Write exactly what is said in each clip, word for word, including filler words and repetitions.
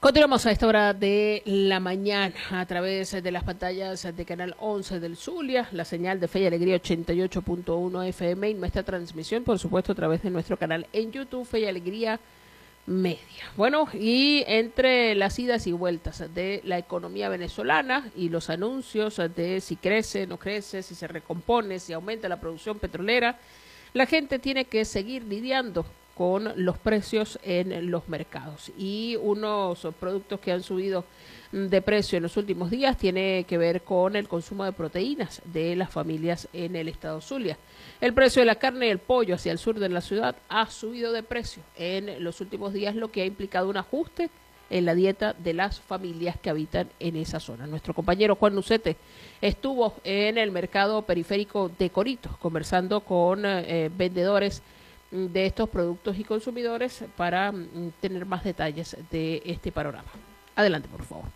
Continuamos a esta hora de la mañana a través de las pantallas de Canal once del Zulia, la señal de Fe y Alegría ochenta y ocho punto uno F M y nuestra transmisión, por supuesto, a través de nuestro canal en YouTube, Fe y Alegría Media. Bueno, y entre las idas y vueltas de la economía venezolana y los anuncios de si crece, no crece, si se recompone, si aumenta la producción petrolera, la gente tiene que seguir lidiando con los precios en los mercados. Y unos productos que han subido de precio en los últimos días tiene que ver con el consumo de proteínas de las familias en el estado Zulia. El precio de la carne y el pollo hacia el sur de la ciudad ha subido de precio en los últimos días, lo que ha implicado un ajuste en la dieta de las familias que habitan en esa zona. Nuestro compañero Juan Nucete estuvo en el mercado periférico de Corito conversando con eh, vendedores de estos productos y consumidores para mm, tener más detalles de este panorama. Adelante, por favor.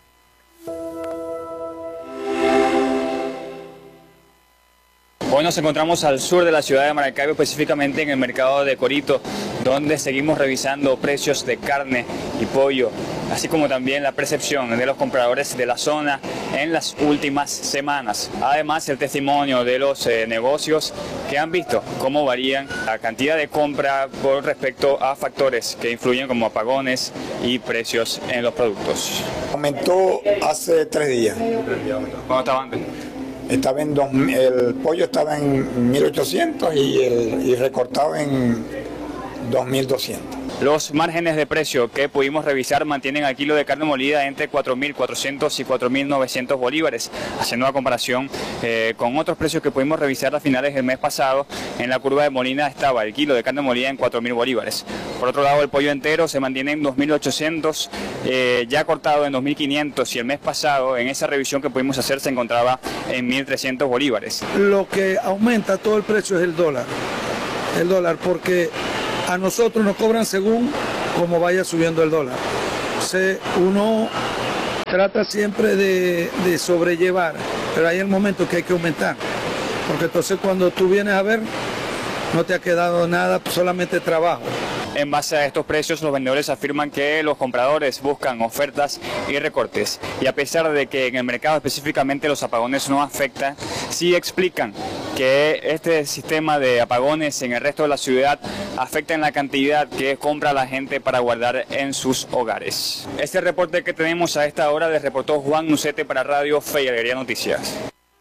Hoy nos encontramos al sur de la ciudad de Maracaibo, específicamente en el mercado de Corito, donde seguimos revisando precios de carne y pollo, así como también la percepción de los compradores de la zona en las últimas semanas. Además, el testimonio de los eh, negocios que han visto cómo varían la cantidad de compra por respecto a factores que influyen como apagones y precios en los productos. Aumentó hace tres días. ¿Cuándo estaba antes? Estaba en dos, el pollo estaba en mil ochocientos y, el, y recortado en dos mil doscientos. Los márgenes de precio que pudimos revisar mantienen al kilo de carne molida entre cuatro mil cuatrocientos y cuatro mil novecientos bolívares, haciendo una comparación eh, con otros precios que pudimos revisar a finales del mes pasado. En la curva de Molina estaba el kilo de carne molida en cuatro mil bolívares. Por otro lado, el pollo entero se mantiene en dos mil ochocientos, eh, ya cortado en dos mil quinientos, y el mes pasado, en esa revisión que pudimos hacer, se encontraba en mil trescientos bolívares. Lo que aumenta todo el precio es el dólar, el dólar, porque a nosotros nos cobran según cómo vaya subiendo el dólar. Entonces uno trata siempre de, de sobrellevar, pero hay el momento que hay que aumentar, porque entonces cuando tú vienes a ver, no te ha quedado nada, solamente trabajo. En base a estos precios, los vendedores afirman que los compradores buscan ofertas y recortes. Y a pesar de que en el mercado específicamente los apagones no afectan, sí explican que este sistema de apagones en el resto de la ciudad afecta en la cantidad que compra la gente para guardar en sus hogares. Este reporte que tenemos a esta hora les reportó Juan Nucete para Radio Fe y Alegría Noticias.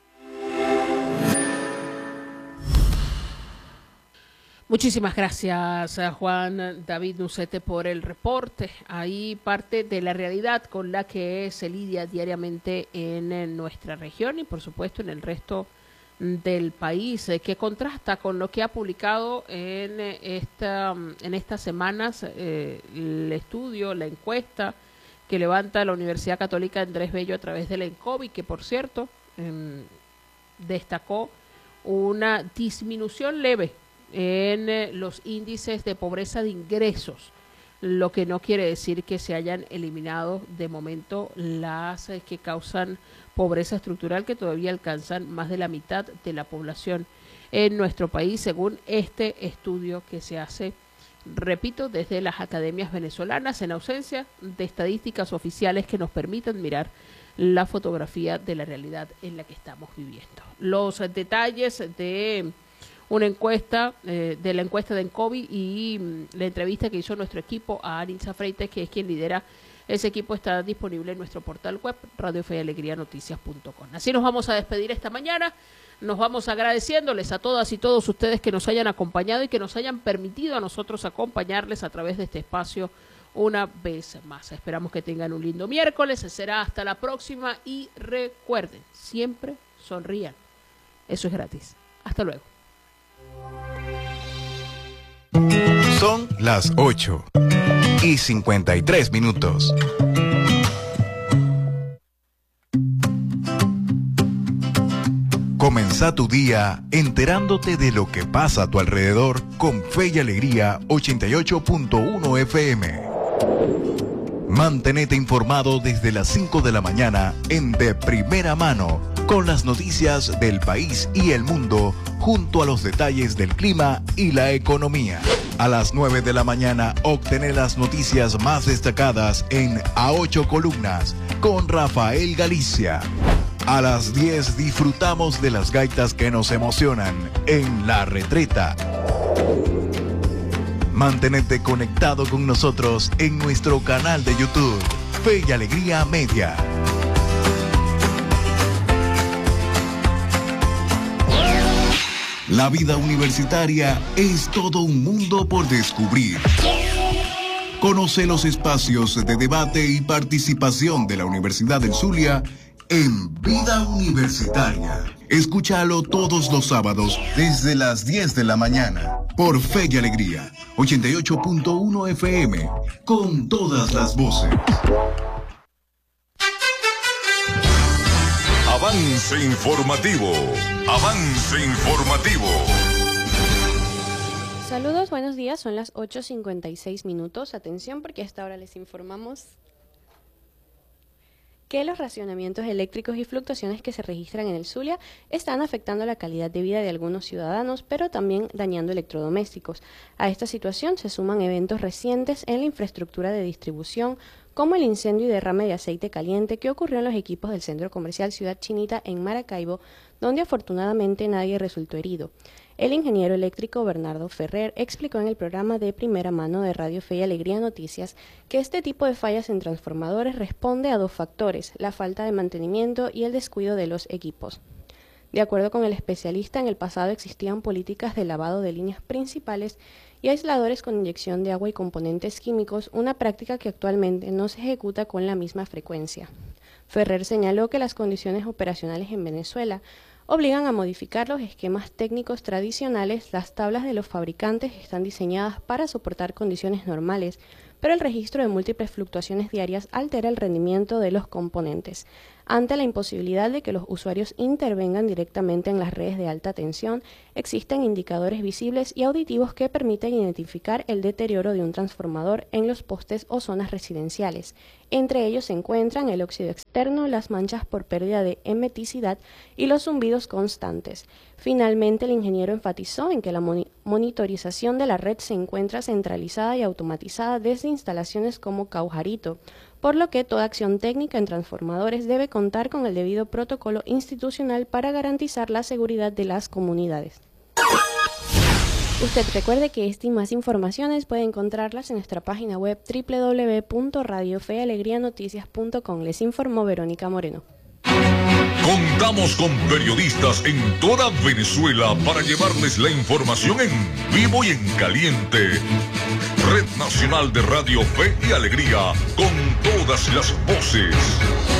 Muchísimas gracias a Juan David Nucete por el reporte. Ahí parte de la realidad con la que se lidia diariamente en nuestra región y por supuesto en el resto del país, que contrasta con lo que ha publicado en esta en estas semanas eh, el estudio, la encuesta que levanta la Universidad Católica Andrés Bello a través del ENCOVI, que por cierto eh, destacó una disminución leve en los índices de pobreza de ingresos, lo que no quiere decir que se hayan eliminado de momento las que causan pobreza estructural, que todavía alcanzan más de la mitad de la población en nuestro país, según este estudio que se hace, repito, desde las academias venezolanas, en ausencia de estadísticas oficiales que nos permitan mirar la fotografía de la realidad en la que estamos viviendo. Los detalles de una encuesta, eh, de la encuesta de ENCOVI y mm, la entrevista que hizo nuestro equipo a Aritza Freites, que es quien lidera ese equipo, está disponible en nuestro portal web, radio fe y alegría noticias punto com. Así nos vamos a despedir esta mañana. Nos vamos agradeciéndoles a todas y todos ustedes que nos hayan acompañado y que nos hayan permitido a nosotros acompañarles a través de este espacio una vez más. Esperamos que tengan un lindo miércoles. Será hasta la próxima y recuerden, siempre sonrían. Eso es gratis. Hasta luego. Son las ocho y cincuenta y tres minutos. Comenzá tu día enterándote de lo que pasa a tu alrededor con Fe y Alegría ochenta y ocho punto uno F M. Mantenete informado desde las cinco de la mañana en De Primera Mano con las noticias del país y el mundo, junto a los detalles del clima y la economía. A las nueve de la mañana, obtener las noticias más destacadas en A ocho Columnas, con Rafael Galicia. A las diez disfrutamos de las gaitas que nos emocionan en La Retreta. Mantenete conectado con nosotros en nuestro canal de YouTube, Fe y Alegría Media. La vida universitaria es todo un mundo por descubrir. Conoce los espacios de debate y participación de la Universidad del Zulia en Vida Universitaria. Escúchalo todos los sábados desde las diez de la mañana por Fe y Alegría, ochenta y ocho punto uno F M, con todas las voces. Avance informativo. Avance informativo. Saludos, buenos días. Son las ocho cincuenta y seis minutos. Atención, porque a esta hora les informamos que los racionamientos eléctricos y fluctuaciones que se registran en el Zulia están afectando la calidad de vida de algunos ciudadanos, pero también dañando electrodomésticos. A esta situación se suman eventos recientes en la infraestructura de distribución, como el incendio y derrame de aceite caliente que ocurrió en los equipos del Centro Comercial Ciudad Chinita en Maracaibo, donde afortunadamente nadie resultó herido. El ingeniero eléctrico Bernardo Ferrer explicó en el programa de primera mano de Radio Fe y Alegría Noticias que este tipo de fallas en transformadores responde a dos factores: la falta de mantenimiento y el descuido de los equipos. De acuerdo con el especialista, en el pasado existían políticas de lavado de líneas principales y aisladores con inyección de agua y componentes químicos, una práctica que actualmente no se ejecuta con la misma frecuencia. Ferrer señaló que las condiciones operacionales en Venezuela obligan a modificar los esquemas técnicos tradicionales. Las tablas de los fabricantes están diseñadas para soportar condiciones normales, pero el registro de múltiples fluctuaciones diarias altera el rendimiento de los componentes. Ante la imposibilidad de que los usuarios intervengan directamente en las redes de alta tensión, existen indicadores visibles y auditivos que permiten identificar el deterioro de un transformador en los postes o zonas residenciales. Entre ellos se encuentran el óxido externo, las manchas por pérdida de emeticidad y los zumbidos constantes. Finalmente, el ingeniero enfatizó en que la moni- monitorización de la red se encuentra centralizada y automatizada desde instalaciones como Caujarito, por lo que toda acción técnica en transformadores debe contar con el debido protocolo institucional para garantizar la seguridad de las comunidades. Usted recuerde que esta y más informaciones puede encontrarlas en nuestra página web doble u doble u doble u punto radio fe alegría noticias punto com. Les informó Verónica Moreno. Contamos con periodistas en toda Venezuela para llevarles la información en vivo y en caliente. Red Nacional de Radio Fe y Alegría, con todas las voces.